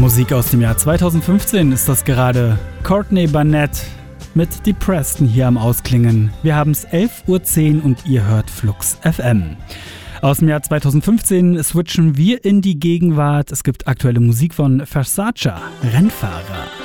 Musik aus dem Jahr 2015 ist das gerade. Courtney Barnett mit Depreston hier am Ausklingen. Wir haben es 11:10 Uhr und ihr hört Flux FM. Aus dem Jahr 2015 switchen wir in die Gegenwart. Es gibt aktuelle Musik von Versace, Rennfahrer.